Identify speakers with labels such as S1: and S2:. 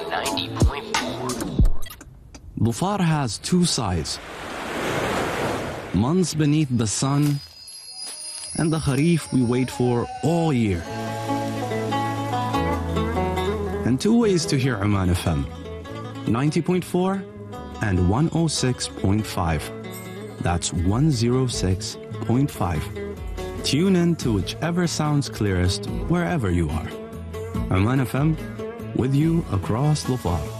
S1: 90.4.
S2: Dhofar has two sides. Months beneath the sun, and the Kharif we wait for all year. And two ways to hear Oman FM, 90.4 and 106.5. That's 106.5. Tune in to whichever sounds clearest wherever you are. Oman FM, with you across Dhofar.